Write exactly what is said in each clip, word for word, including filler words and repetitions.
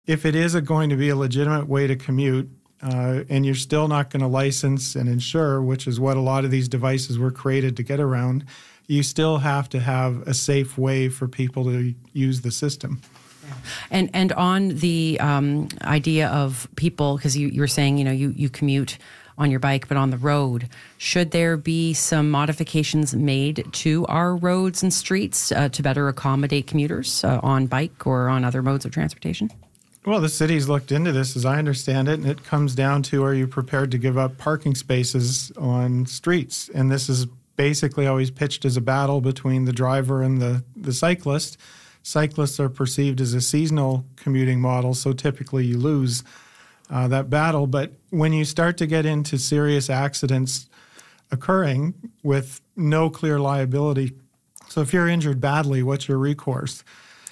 if it is a going to be a legitimate way to commute, uh, and you're still not going to license and insure, which is what a lot of these devices were created to get around, you still have to have a safe way for people to use the system. And and on the um, idea of people, because you, you were saying, you know, you, you commute on your bike, but on the road, should there be some modifications made to our roads and streets uh, to better accommodate commuters uh, on bike or on other modes of transportation? Well, the city's looked into this, as I understand it, and it comes down to, are you prepared to give up parking spaces on streets? And this is basically always pitched as a battle between the driver and the, the cyclist. Cyclists are perceived as a seasonal commuting model, so typically you lose uh, that battle. But when you start to get into serious accidents occurring with no clear liability, so if you're injured badly, what's your recourse?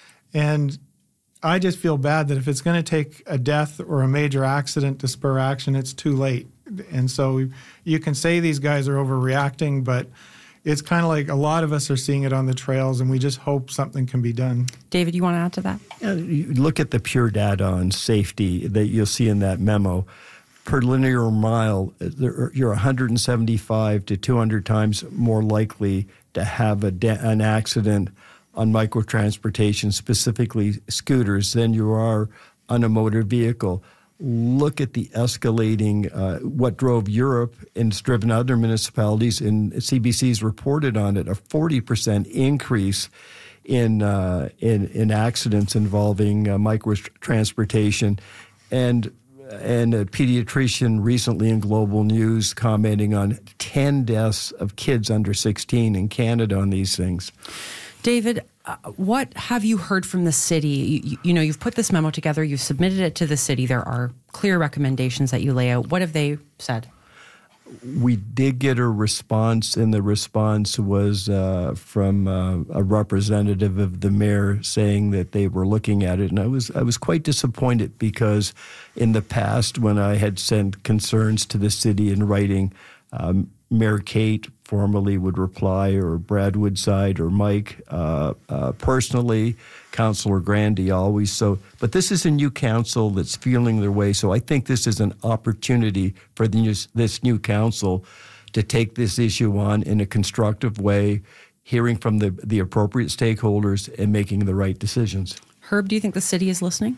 And I just feel bad that if it's going to take a death or a major accident to spur action, it's too late. And so you can say these guys are overreacting, but it's kind of like a lot of us are seeing it on the trails, and we just hope something can be done. David, you want to add to that? Yeah, you look at the pure data on safety that you'll see in that memo. Per linear mile, you're one hundred seventy-five to two hundred times more likely to have a de- an accident on microtransportation, specifically scooters, than you are on a motor vehicle. Look at the escalating, uh, what drove Europe and it's driven other municipalities, and C B C's reported on it, a forty percent increase in uh, in, in accidents involving uh, microtransportation. And, and a pediatrician recently in Global News commenting on ten deaths of kids under sixteen in Canada on these things. David, uh, what have you heard from the city? You, you know, you've put this memo together, you've submitted it to the city. There are clear recommendations that you lay out. What have they said? We did get a response, and the response was uh, from uh, a representative of the mayor saying that they were looking at it. And I was I was quite disappointed because in the past, when I had sent concerns to the city in writing, um, Mayor Kate formally would reply, or Brad Woodside, or Mike uh, uh, personally, Councillor Grandy always. So, but this is a new council that's feeling their way. So I think this is an opportunity for the new, this new council to take this issue on in a constructive way, hearing from the, the appropriate stakeholders and making the right decisions. Herb, do you think the city is listening?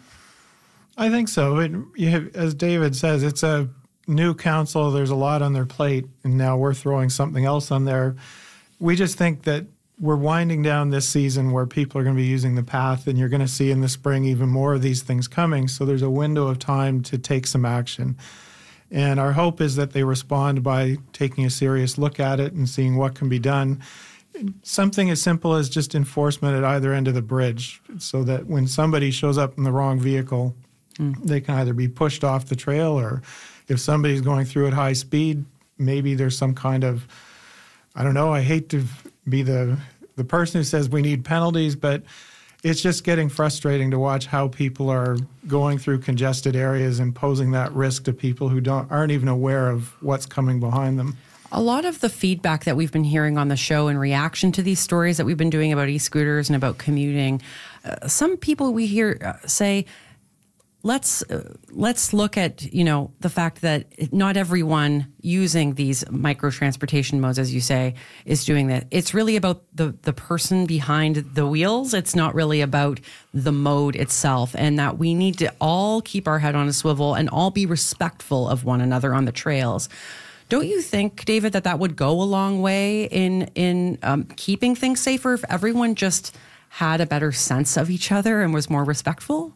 I think so. It, you have, as David says, it's a new council, there's a lot on their plate, and now we're throwing something else on there. We just think that we're winding down this season where people are going to be using the path, and you're going to see in the spring even more of these things coming. So there's a window of time to take some action. And our hope is that they respond by taking a serious look at it and seeing what can be done. Something as simple as just enforcement at either end of the bridge, so that when somebody shows up in the wrong vehicle, mm. they can either be pushed off the trail, or if somebody's going through at high speed, maybe there's some kind of, I don't know, I hate to be the the person who says we need penalties, but it's just getting frustrating to watch how people are going through congested areas and posing that risk to people who don't aren't even aware of what's coming behind them. A lot of the feedback that we've been hearing on the show in reaction to these stories that we've been doing about e-scooters and about commuting, uh, some people we hear uh, say, Let's uh, let's look at, you know, the fact that not everyone using these microtransportation modes, as you say, is doing that. It's really about the, the person behind the wheels. It's not really about the mode itself, and that we need to all keep our head on a swivel and all be respectful of one another on the trails. Don't you think, David, that that would go a long way in, in um, keeping things safer if everyone just had a better sense of each other and was more respectful?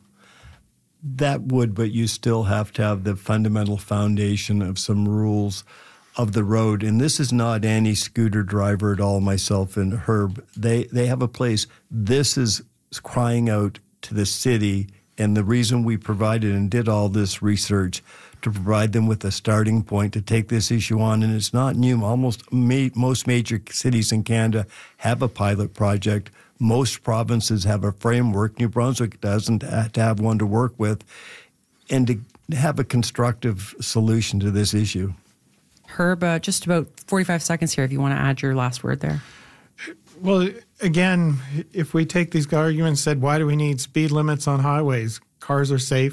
That would, but you still have to have the fundamental foundation of some rules of the road. And this is not any scooter driver at all, myself and Herb. They they have a place. This is crying out to the city, and the reason we provided and did all this research to provide them with a starting point to take this issue on. And it's not new. Almost ma- most major cities in Canada have a pilot project. Most provinces have a framework. New Brunswick doesn't have to have one to work with, and to have a constructive solution to this issue. Herb, uh, just about forty-five seconds here if you want to add your last word there. Well, again, if we take these arguments and said, why do we need speed limits on highways? cars are safe.